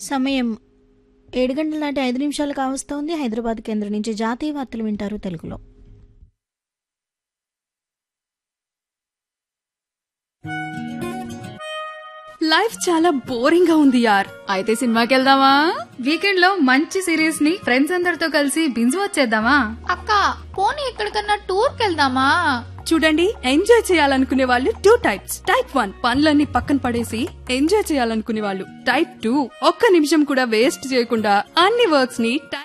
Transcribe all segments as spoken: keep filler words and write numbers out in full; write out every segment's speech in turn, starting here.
సమయం ఏడు గంటల నాటి ఐదు నిమిషాలు కావస్తోంది. హైదరాబాద్ కేంద్రం నుంచి జాతీయ వార్తలు వింటారు తెలుగులో. లైఫ్ చాలా బోరింగ్ గా ఉంది యార్. అయితే సినిమాకి వెళ్దామా? వీకెండ్ లో మంచి సిరీస్ ని ఫ్రెండ్స్ అందరితో కలిసి బింజ్ వచ్చేద్దామా? అక్క పోనీ ఎక్కడికన్నా టూర్ కెళ్దామా? చూడండి, ఎంజాయ్ చేయాలనుకునే వాళ్ళు టూ టైప్స్. టైప్ వన్ పనులన్నీ పక్కన పడేసి ఎంజాయ్ చేయాలనుకునే వాళ్ళు. టైప్ టూ ఒక్క నిమిషం కూడా వేస్ట్ చేయకుండా అన్ని వర్క్స్ ని టైం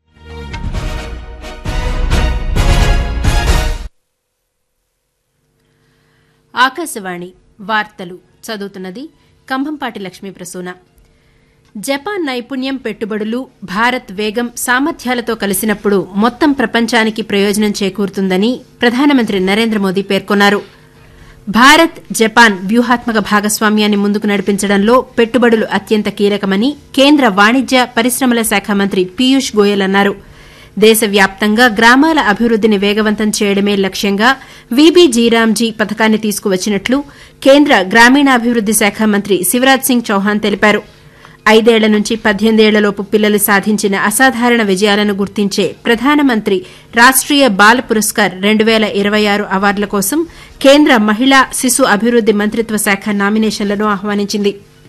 ఆకాశవాణి వార్తలు చదువుతున్నది కంభంపాటి లక్ష్మీ ప్రసూన. జపాన్ నైపుణ్యం, పెట్టుబడులు, భారత్ వేగం, సామర్థ్యాలతో కలిసినప్పుడు మొత్తం ప్రపంచానికి ప్రయోజనం చేకూరుతుందని ప్రధానమంత్రి నరేంద్ర మోదీ పేర్కొన్నారు. భారత్ జపాన్ వ్యూహాత్మక భాగస్వామ్యాన్ని ముందుకు నడిపించడంలో పెట్టుబడులు అత్యంత కీలకమని కేంద్ర వాణిజ్య పరిశ్రమల శాఖ మంత్రి పీయూష్ గోయల్ అన్నారు. దేశవ్యాప్తంగా గ్రామాల అభివృద్దిని వేగవంతం చేయడమే లక్ష్యంగా వీబీజీరామ్జీ పథకాన్ని తీసుకువచ్చినట్లు కేంద్ర గ్రామీణాభివృద్ది శాఖ మంత్రి శివరాజ్ సింగ్ చౌహాన్ తెలిపారు. ఐదేళ్ల నుంచి పద్దెనిమిదేళ్లలోపు పిల్లలు సాధించిన అసాధారణ విజయాలను గుర్తించే ప్రధానమంత్రి రాష్ట్రీయ బాల పురస్కార్ రెండు పేల ఇరవై ఆరు అవార్డుల కోసం కేంద్ర మహిళా శిశు అభివృద్ది మంత్రిత్వ శాఖ నామినేషన్లను ఆహ్వానించింది.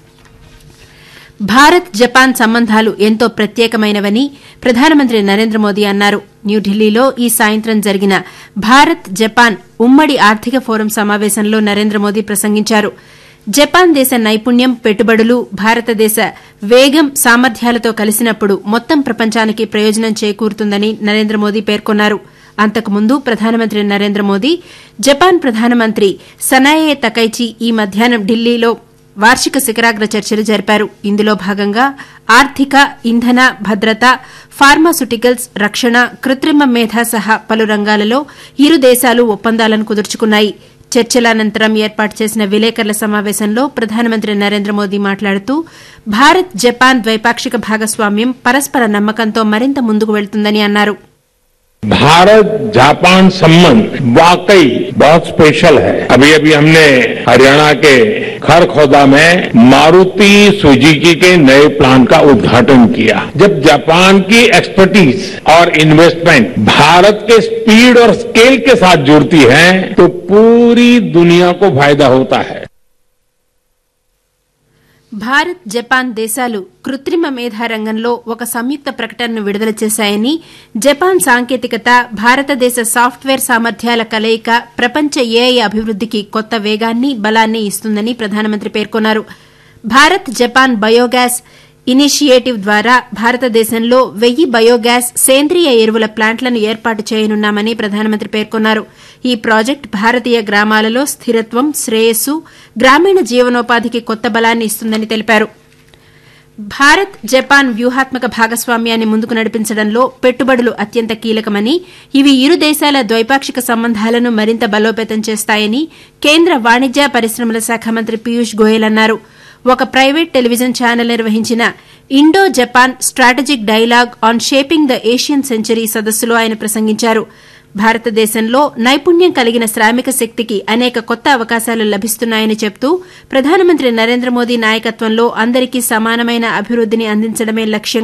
భారత్ జపాన్ సంబంధాలు ఎంతో ప్రత్యేకమైనవని ప్రధానమంత్రి నరేంద్ర మోదీ అన్నారు. న్యూఢిల్లీలో ఈ సాయంత్రం జరిగిన భారత్ జపాన్ ఉమ్మడి ఆర్థిక ఫోరం సమావేశంలో నరేంద్ర మోదీ ప్రసంగించారు. జపాన్ దేశ నైపుణ్యం, పెట్టుబడులు, భారతదేశ వేగం, సామర్థ్యాలతో కలిసినప్పుడు మొత్తం ప్రపంచానికి ప్రయోజనం చేకూరుతుందని నరేంద్ర మోదీ పేర్కొన్నారు. అంతకుముందు ప్రధానమంత్రి నరేంద్ర మోదీ జపాన్ ప్రధానమంత్రి సనాయే తకైచి ఈ మధ్యాహ్నం ఢిల్లీలో వార్షిక శిఖరాగ్ర చర్చలు జరిపారు. ఇందులో భాగంగా ఆర్థిక, ఇంధన భద్రత, ఫార్మాస్యూటికల్స్, రక్షణ, కృత్రిమ మేధ సహా పలు రంగాలలో ఇరు దేశాలు ఒప్పందాలను కుదుర్చుకున్నాయి. చర్చల అనంతరం ఏర్పాటు చేసిన విలేకరుల సమావేశంలో ప్రధానమంత్రి నరేంద్ర మోదీ మాట్లాడుతూ భారత్ జపాన్ ద్వైపాక్షిక భాగస్వామ్యం పరస్పర నమ్మకంతో మరింత ముందుకు వెళ్తుందని అన్నారు. भारत जापान संबंध वाकई बहुत स्पेशल है. अभी अभी हमने हरियाणा के खरखोदा में मारुति सुजुकी के नए प्लांट का उद्घाटन किया. जब जापान की एक्सपर्टीज और इन्वेस्टमेंट भारत के स्पीड और स्केल के साथ जुड़ती है तो पूरी दुनिया को फायदा होता है. భారత్ జపాన్ దేశాలు కృత్రిమ మేధా రంగంలో ఒక సంయుక్త ప్రకటనను విడుదల చేశాయని, జపాన్ సాంకేతికత, భారతదేశ సాఫ్ట్వేర్ సామర్థ్యాల కలయిక ప్రపంచ ఏఐ అభివృద్దికి కొత్త వేగాన్ని, బలాన్ని ఇస్తుందని ప్రధానమంత్రి పేర్కొన్నారు. భారత్ జపాన్ బయోగ్యాస్ ఇనిషియేటివ్ ద్వారా భారతదేశంలో వెయ్యి బయోగ్యాస్, సేంద్రియ ఎరువుల ప్లాంట్లను ఏర్పాటు చేయనున్నామని ప్రధానమంత్రి పేర్కొన్నారు. ఈ ప్రాజెక్టు భారతీయ గ్రామాలలో స్థిరత్వం, శ్రేయస్సు, గ్రామీణ జీవనోపాధికి కొత్త బలాన్ని ఇస్తుందని తెలిపారు. భారత్ జపాన్ వ్యూహాత్మక భాగస్వామ్యాన్ని ముందుకు నడిపించడంలో పెట్టుబడులు అత్యంత కీలకమని, ఇవి ఇరు దేశాల ద్వైపాక్షిక సంబంధాలను మరింత బలోపేతం చేస్తాయని కేంద్ర వాణిజ్య పరిశ్రమల శాఖ మంత్రి పీయూష్ గోయల్ అన్నారు. ఒక ప్రైవేట్ టెలివిజన్ ఛానల్ నిర్వహించిన Indo Japan strategic dialogue on shaping the Asian century సదస్సులో ఆయన ప్రసంగించారు. భారతదేశంలో నైపుణ్యం కలిగిన శ్రామిక శక్తికి అనేక కొత్త అవకాశాలు లభిస్తున్నాయని చెబుతూ ప్రధానమంత్రి నరేంద్ర మోదీ నాయకత్వంలో అందరికీ సమానమైన అభివృద్దిని అందించడమే లక్ష్యంగా